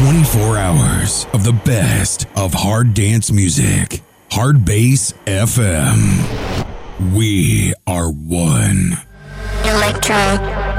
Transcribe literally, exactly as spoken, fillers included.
twenty-four hours of the best of hard dance music. Hard Bass F M. We are one. Electro.